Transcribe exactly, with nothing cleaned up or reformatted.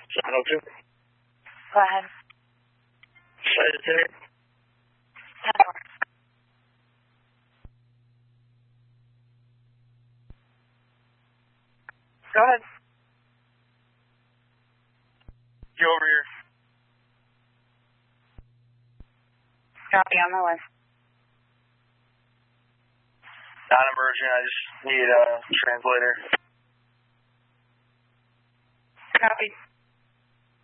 seven oh two. Go ahead. Sagittarius. ten four. Go ahead. You over here. Copy, on my way. Non-emergent, I just need a translator. Copy.